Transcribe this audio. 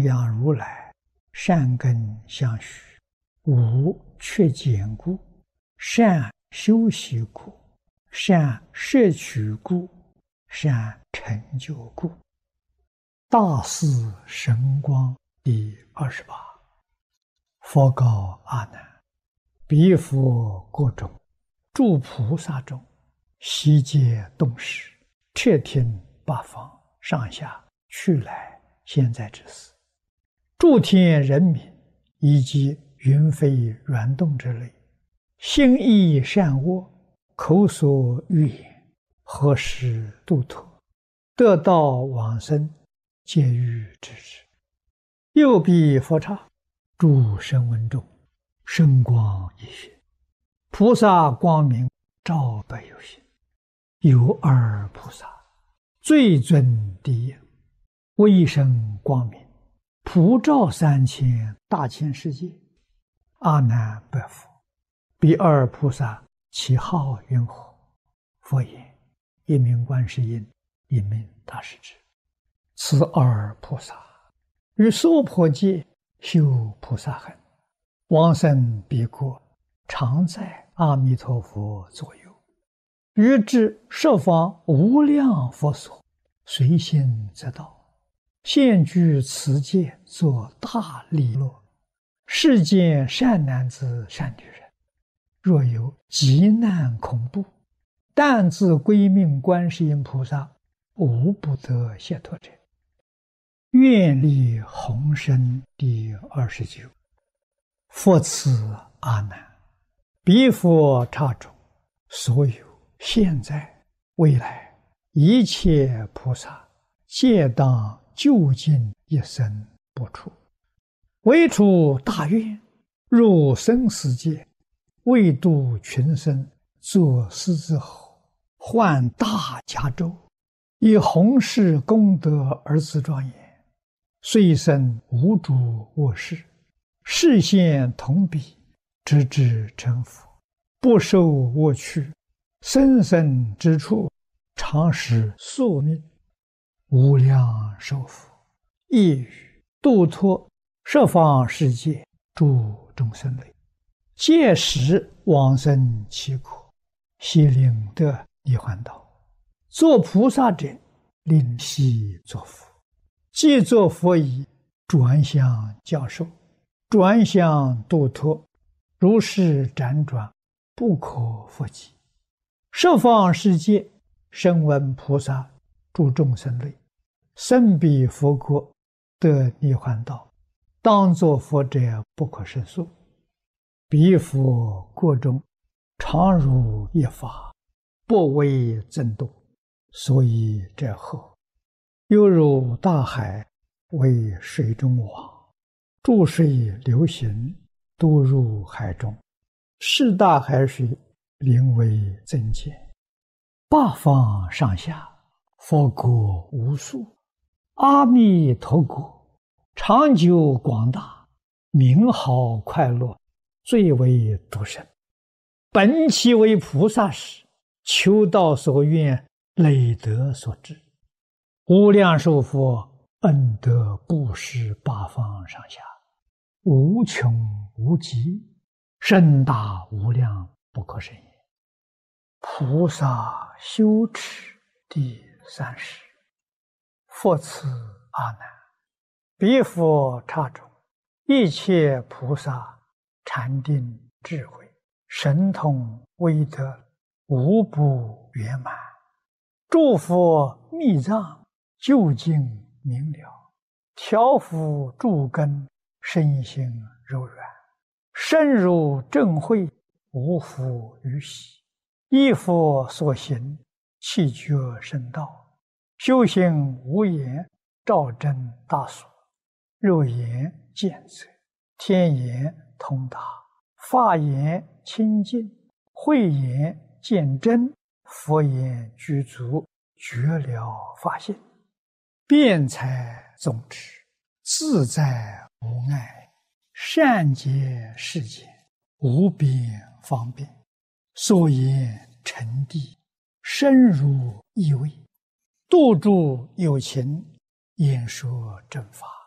仰如来，善根相续，无缺减故，善修习故，善摄取故，善成就故。大士神光第28。佛告阿难：彼佛国中，诸菩萨中，悉皆动识，彻听八方上下去来现在之事，诸天人民以及云飞软动之类，心意善恶，口所欲言，何时度脱，得道往生，皆欲知之。又彼佛刹，诸声闻中，圣光一现，菩萨光明照百有心。有二菩萨，最尊第一，威声光明，普照3000大千世界。阿难白佛：彼二菩萨其号云何？佛言：一名观世音，一名大势至。此二菩萨于娑婆界修菩萨行，往生彼国，常在阿弥陀佛左右。于至十方无量佛所，随心则到，现居此界，作大利乐。世间善男子善女人，若有急难恐怖，但自归命观世音菩萨，无不得解脱者。愿力宏深第29。佛此阿难：彼佛刹中，所有现在未来一切菩萨，皆当究竟一生不出，唯出大愿，入生死界，为度群生，作狮子吼，换大迦州，以弘誓功德而自庄严。虽生无诸恶事，示现同彼，直至成佛，不受恶趣，生生之处，常使宿命，无量寿福，亦于度脱十方世界诸众生类，届时往生其国，悉令得涅槃道。作菩萨者，令悉作佛。既作佛已，转向教授，转向度脱，如是辗转，不可复计。十方世界声闻菩萨诸众生类，生彼佛国，得涅槃道，当作佛者不可胜数。彼佛国中，常如一法，不为增度，所以者后，犹如大海，为水中网，注水流行，都入海中，是大海水，名为增减。八方上下，佛国无数，阿弥陀国长久广大，名号快乐，最为独生。本其为菩萨时，求道所愿，累德所致，无量寿佛恩德布施八方上下，无穷无极，深大无量，不可胜也。菩萨修持第30。佛此阿难：彼佛刹中，一切菩萨禅定智慧，神通威德，无不圆满。诸佛密藏，究竟明了，调伏诸根，身心柔软，深入正慧，无复于喜。依佛所行，气觉圣道，修行无言，照真大所，肉眼见则，天眼通达，法眼清净，慧眼见真，佛眼具足，觉了法性，辩才总持，自在无碍，善解世间，无边方便，所言成谛，深入意味，度诸有情，演说正法。